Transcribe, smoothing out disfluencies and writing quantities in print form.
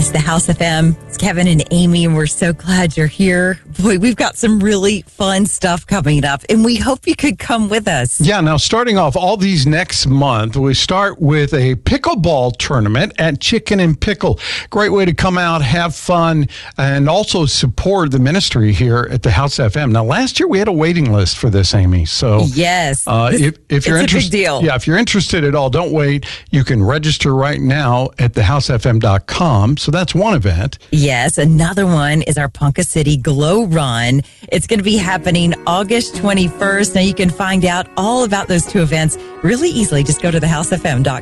It's the House FM. It's Kevin and Amy, and we're so glad you're here. Boy, we've got some really fun stuff coming up, and we hope you could come with us. Yeah, now starting off all these next month, we start with a pickleball tournament at Chicken and Pickle. Great way to come out, have fun, and also support the ministry here at the House FM. Now, last year we had a waiting list for this, Amy. So yes, if you're it's a big deal. Yeah, if you're interested at all, don't wait. You can register right now at thehousefm.com. So that's one event. Yes, another one is our Ponca City Glow Run. It's going to be happening August 21st. Now you can find out all about those two events really easily. Just go to thehousefm.com.